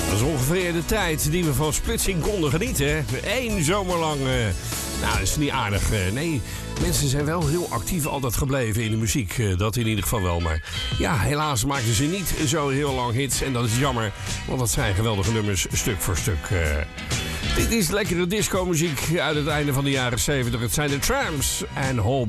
Dat is ongeveer de tijd die we van splitsing konden genieten. 1 zomer lang. Nou, dat is niet aardig. Nee, mensen zijn wel heel actief altijd gebleven in de muziek. Dat in ieder geval wel. Maar ja, helaas maakten ze niet zo heel lang hits. En dat is jammer, want dat zijn geweldige nummers stuk voor stuk. Dit is lekkere disco-muziek uit het einde van de jaren 70. Het zijn de Tramps en Whole